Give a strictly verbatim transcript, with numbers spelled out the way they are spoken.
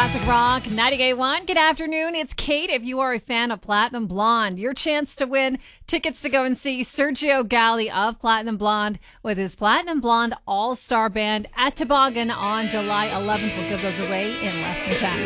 Classic Rock ninety-eight point one. Good afternoon. It's Kate. If you are a fan of Platinum Blonde, your chance to win tickets to go and see Sergio Galli of Platinum Blonde with his Platinum Blonde All-Star Band at Toboggan on July eleventh. We'll give those away in less than ten.